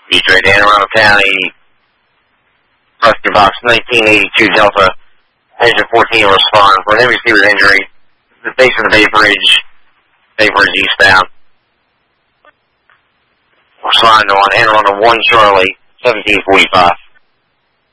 Detroit, Anne Arundel County, rescue box 1982 Delta, engine 14 respond for an NBC with injury. The base of the Bay Bridge eastbound. Respond on Anne Arundel 1 Charlie, 1745.